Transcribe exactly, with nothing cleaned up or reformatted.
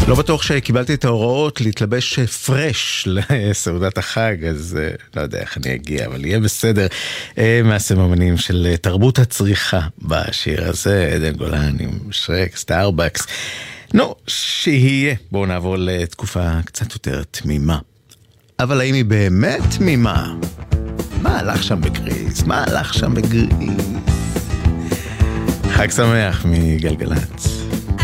לא בטוח שקיבלתי את ההוראות להתלבש פרש לסעודת החג, אז לא יודע איך אני אגיע, אבל יהיה בסדר. מהסממנים של תרבות הצריכה בשיר הזה, עדן גולן עם שרק, סטארבקס. נו, שיהיה. בואו נעבור לתקופה קצת יותר תמימה. אבל האם היא באמת תמימה? מה הלך שם בגריז? מה הלך שם בגריז? חג שמח מגלגלת.